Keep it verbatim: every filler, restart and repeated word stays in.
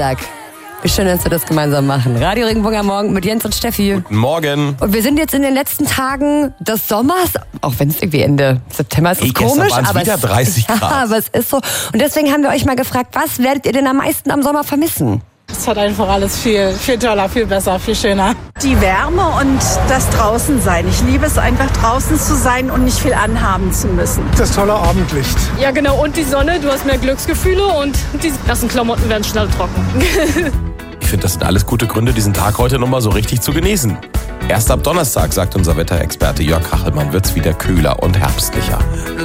Wie schön, dass wir das gemeinsam machen. Radio Regenbogen am Morgen mit Jens und Steffi. Guten Morgen. Und wir sind jetzt in den letzten Tagen des Sommers, auch wenn es irgendwie Ende September ist, Hey, ist komisch, aber wieder es, dreißig Grad. Ja, aber es ist so. Und deswegen haben wir euch mal gefragt, was werdet ihr denn am meisten am Sommer vermissen? Es hat einfach alles viel, viel toller, viel besser, viel schöner. Die Wärme und das Draußensein. Ich liebe es einfach draußen zu sein und nicht viel anhaben zu müssen. Das tolle Abendlicht. Ja genau, und die Sonne, du hast mehr Glücksgefühle und die ganzen Klamotten werden schnell trocken. Ich finde, das sind alles gute Gründe, diesen Tag heute nochmal so richtig zu genießen. Erst ab Donnerstag, sagt unser Wetterexperte Jörg Kachelmann, wird's wieder kühler und herbstlicher.